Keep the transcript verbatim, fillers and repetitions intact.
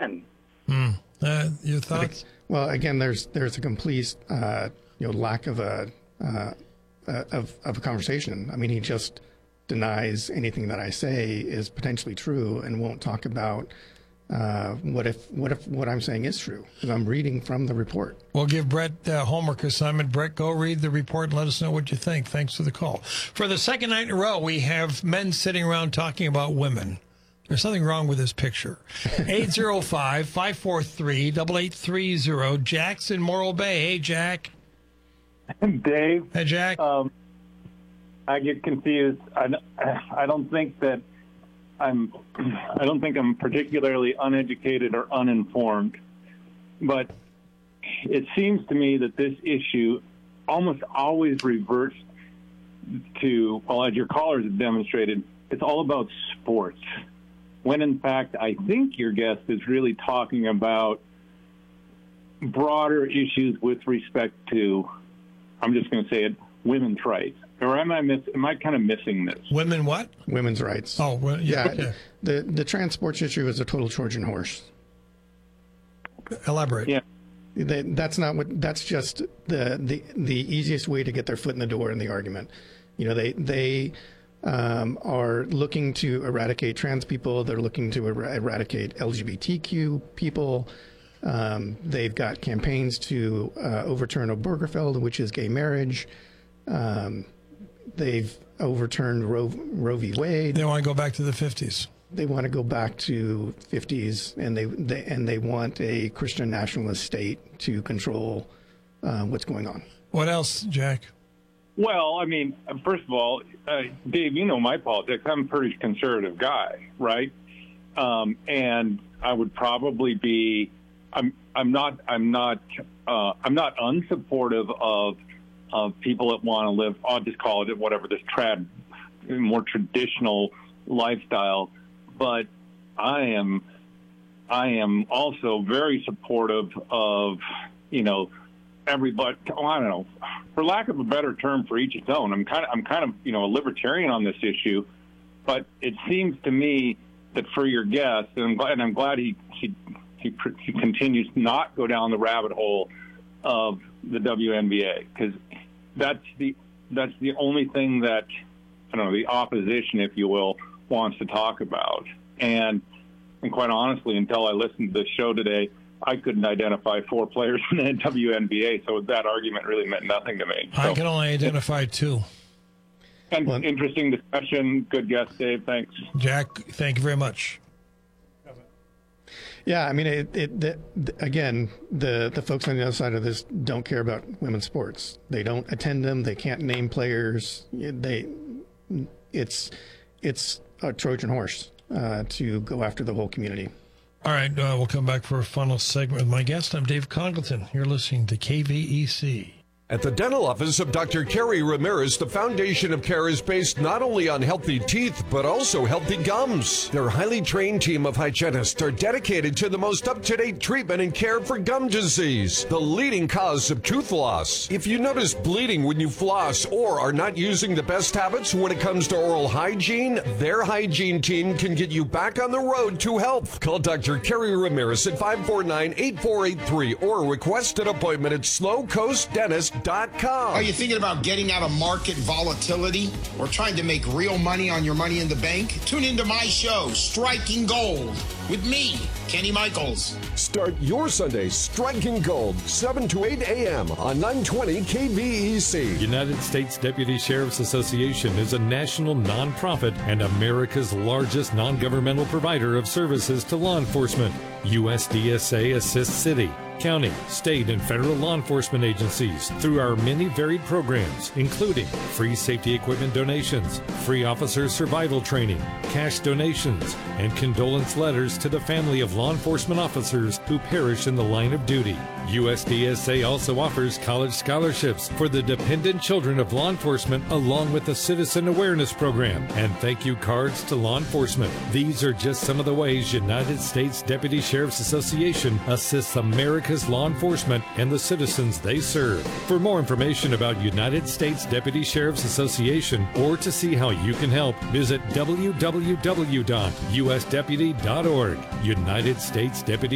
men. Mm. Uh, your thoughts? Well, again, there's there's a complete uh, you know lack of a uh, uh, of of a conversation. I mean, he just denies anything that I say is potentially true and won't talk about uh, what if what if what I'm saying is true. Because I'm reading from the report. We'll give Brett uh, homework assignment. Brett, go read the report and let us know what you think. Thanks for the call. For the second night in a row, we have men sitting around talking about women. There's something wrong with this picture. eight zero five, five four three, eight eight three zero. Jack's in Morro Bay. Hey, Jack. Dave. Hey, Jack. Um, I get confused. I, I don't think that I'm. I don't think I'm particularly uneducated or uninformed, but it seems to me that this issue almost always reverts to, well, as your callers have demonstrated, it's all about sports. When in fact, I think your guest is really talking about broader issues with respect to, I'm just going to say it, women's rights. Or am I miss, am I kind of missing this? Women what? Women's rights. Oh, well, yeah. yeah Okay. The the trans sports issue is a total Trojan horse. Elaborate. Yeah. They, that's not what. That's just the, the the easiest way to get their foot in the door in the argument. You know, they they um, are looking to eradicate trans people. They're looking to er- eradicate L G B T Q people. Um, they've got campaigns to uh, overturn Obergefell, which is gay marriage. Um, they've overturned Roe, Roe v. Wade. They want to go back to the fifties. They want to go back to fifties, and they, they and they want a Christian nationalist state to control uh, what's going on. What else, Jack? Well, I mean, first of all, uh, Dave, you know my politics. I'm a pretty conservative guy, right? Um, and I would probably be. I'm. I'm not. I'm not. Uh, I'm not unsupportive of of people that want to live. I'll just call it whatever, this trad, more traditional lifestyle. But I am. I am also very supportive of, you know, everybody. Well, I don't know, for lack of a better term, for each its own. I'm kind of. I'm kind of, you know, a libertarian on this issue. But it seems to me that for your guest, and I'm glad, and I'm glad he he. He, he continues to not go down the rabbit hole of the W N B A, because that's the that's the only thing that, I don't know, the opposition, if you will, wants to talk about. And and quite honestly, until I listened to this show today, I couldn't identify four players in the W N B A, so that argument really meant nothing to me. I so, can only identify two. And well, interesting discussion. Good guest, Dave. Thanks. Jack, thank you very much. Yeah, I mean, it, it, the, again, the, the folks on the other side of this don't care about women's sports. They don't attend them. They can't name players. They, it's, it's a Trojan horse uh, to go after the whole community. All right, uh, we'll come back for a final segment with my guest. I'm Dave Congleton. You're listening to K V E C. At the dental office of Doctor Kerry Ramirez, the foundation of care is based not only on healthy teeth, but also healthy gums. Their highly trained team of hygienists are dedicated to the most up-to-date treatment and care for gum disease, the leading cause of tooth loss. If you notice bleeding when you floss or are not using the best habits when it comes to oral hygiene, their hygiene team can get you back on the road to health. Call Doctor Kerry Ramirez at five four nine, eight four eight three or request an appointment at slow coast dentist dot com. Are you thinking about getting out of market volatility or trying to make real money on your money in the bank? Tune into my show, Striking Gold, with me, Kenny Michaels. Start your Sunday striking gold, seven to eight a.m. on nine twenty K V E C. United States Deputy Sheriff's Association is a national nonprofit and America's largest non-governmental provider of services to law enforcement. U S D S A assists city, county, state, and federal law enforcement agencies through our many varied programs, including free safety equipment donations, free officer survival training, cash donations, and condolence letters to the family of law enforcement officers who perish in the line of duty. U S D S A also offers college scholarships for the dependent children of law enforcement, along with a citizen awareness program and thank you cards to law enforcement. These are just some of the ways United States Deputy Sheriff's Association assists America's law enforcement and the citizens they serve. For more information about United States Deputy Sheriff's Association or to see how you can help, visit w w w dot u s deputy dot org. United States Deputy